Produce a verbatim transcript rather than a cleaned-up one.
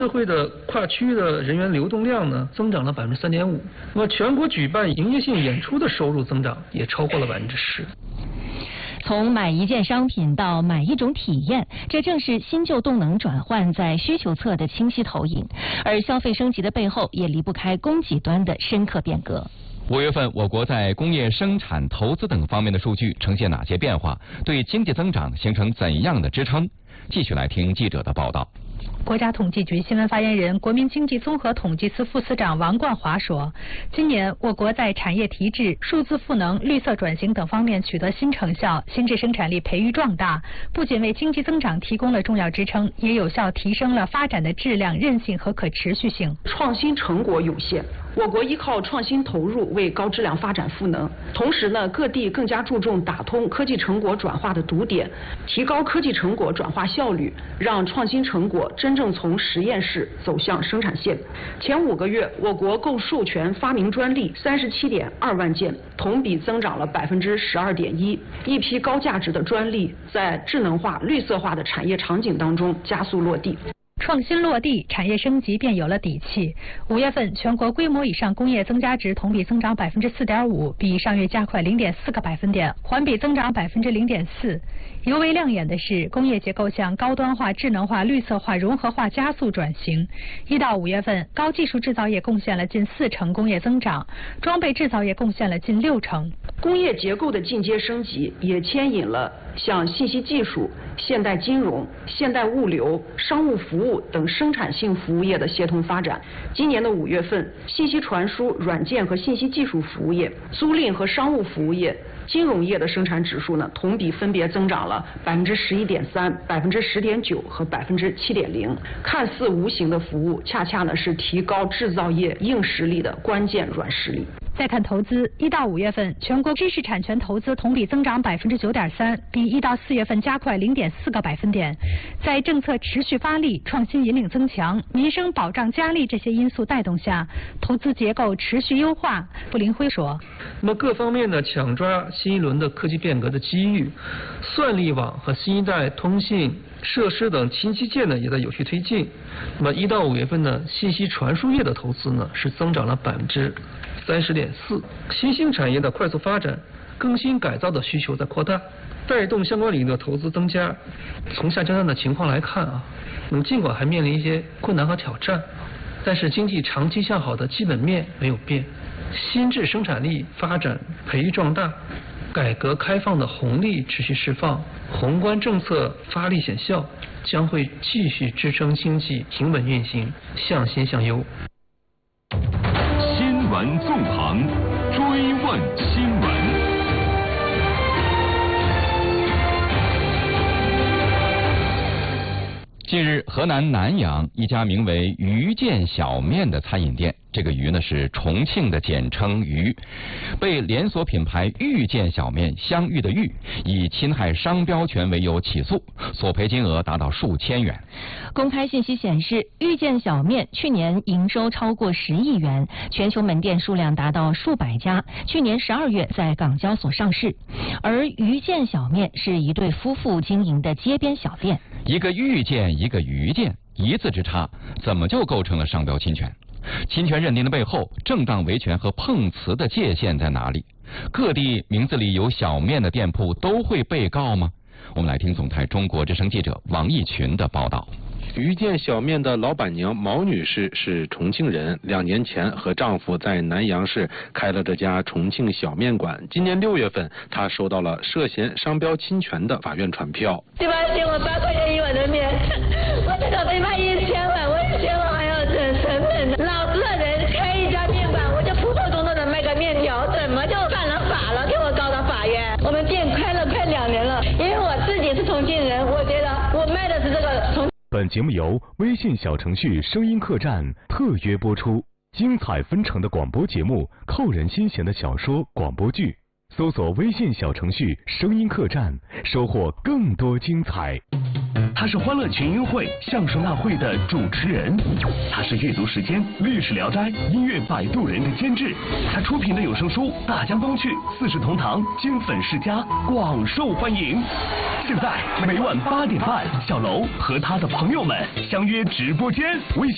社会的跨区域的人员流动量呢，增长了百分之三点五。那么全国举办营业性演出的收入增长也超过了百分之十。 从买一件商品到买一种体验，这正是新旧动能转换在需求侧的清晰投影。而消费升级的背后，也离不开供给端的深刻变革。 五月份，我国在工业生产、投资等方面的数据呈现哪些变化？对经济增长形成怎样的支撑？继续来听记者的报道。 国家统计局新闻发言人、国民经济综合统计司副司长王冠华说，今年我国在产业提质、数字赋能、绿色转型等方面取得新成效，新质生产力培育壮大，不仅为经济增长提供了重要支撑，也有效提升了发展的质量、韧性和可持续性。 创新成果有限，我国依靠创新投入为高质量发展赋能。同时呢，各地更加注重打通科技成果转化的堵点，提高科技成果转化效率，让创新成果真正从实验室走向生产线。前五个月，我国共授权发明专利三十七点二万件，同比增长了百分之十二点一。一批高价值的专利在智能化、绿色化的产业场景当中加速落地。 创新落地，产业升级便有了底气。五月份，全国规模以上工业增加值同比增长百分之四点五，比上月加快零点四个百分点，环比增长百分之零点四。尤为亮眼的是，工业结构向高端化、智能化、绿色化、融合化加速转型。一到五月份，高技术制造业贡献了近四成工业增长，装备制造业贡献了近六成。 工业结构的进阶升级也牵引了像信息技术、现代金融、现代物流、商务服务等生产性服务业的协同发展。今年的五月份，信息传输、软件和信息技术服务业、租赁和商务服务业、金融业的生产指数呢，同比分别增长了百分之十一点三、百分之十点九和百分之七点零。看似无形的服务，恰恰呢是提高制造业硬实力的关键软实力。 再看投资，一到五月份，全国知识产权投资同比增长百分之九点三，比一到四月份加快零点四个百分点。在政策持续发力、创新引领增强、民生保障加力这些因素带动下，投资结构持续优化。傅林辉说：“ 那么各方面呢，抢抓新一轮的科技变革的机遇，算力网和新一代通信设施等新基建呢也在有序推进。那么一到五月份呢，信息传输业的投资呢是增长了百分之三十点四，新兴产业的快速发展，更新改造的需求在扩大，带动相关领域的投资增加。从下阶段的情况来看啊，那么尽管还面临一些困难和挑战，但是经济长期向好的基本面没有变，新质生产力发展培育壮大，改革开放的红利持续释放，宏观政策发力显效，将会继续支撑经济平稳运行，向新向优。 新闻纵横，追问新闻。 近日，河南南阳一家名为鱼见小面的餐饮店，这个鱼呢是重庆的简称鱼，被连锁品牌遇见小面相遇的遇以侵害商标权为由起诉，索赔金额达到数千元。 公开信息显示，遇见小面去年营收超过十亿元，全球门店数量达到数百家，去年十二月在港交所上市。而遇见小面是一对夫妇经营的街边小店， 一个遇见，一个鱼见，一字之差，怎么就构成了商标侵权？侵权认定的背后，正当维权和碰瓷的界限在哪里？各地名字里有小面的店铺都会被告吗？我们来听总台中国之声记者王义群的报道。 遇见小面的老板娘毛女士是重庆人，两年前和丈夫在南阳市开了这家重庆小面馆。今年六月份，她收到了涉嫌商标侵权的法院传票。 对吧？请我八块钱一碗的面，我这个被卖一千万，我一千万还要整成本。老实的人开一家面馆，我就普普通通的卖个面条，怎么就犯了法了？给我告到法院。我们店开了快两年了，因为我自己是重庆人，我觉得我卖的是这个重。 本节目由微信小程序声音客栈特约播出，精彩纷呈的广播节目，扣人心弦的小说广播剧，搜索微信小程序声音客栈，收获更多精彩。他是欢乐群英会相声大会的主持人，他是阅读时间、历史聊斋、音乐摆渡人的监制，他出品的有声书《大江东去》《四世同堂》金粉世家广受欢迎。现在每晚八点半，小楼和他的朋友们相约直播间，微信。